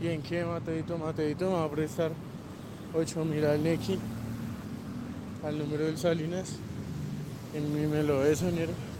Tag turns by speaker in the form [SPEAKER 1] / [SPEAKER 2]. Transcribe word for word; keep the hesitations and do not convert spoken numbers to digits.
[SPEAKER 1] ¿Y en qué, Mateito? Mateito me va a prestar ocho mil al Neki, al número del Salinas. En mí me lo es, soñero.